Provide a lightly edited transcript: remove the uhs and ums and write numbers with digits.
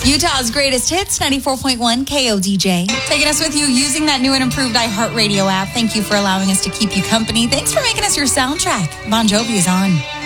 Utah's greatest hits, 94.1 KODJ. Taking us with you using that new and improved iHeartRadio app. Thank you for allowing us to keep you company. Thanks for making us your soundtrack. Bon Jovi is on.